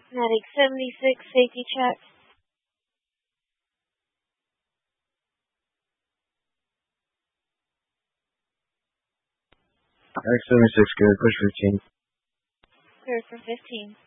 Medic 76, safety check. X 76, good. Push 15. Clear for 15.